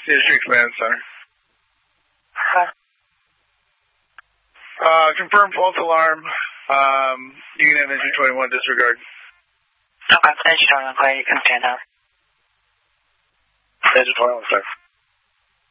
District Command Center. Confirm false alarm. You can have engine 21 disregard. Okay, engine 21 clear, you can stand out. Engine 21, sir.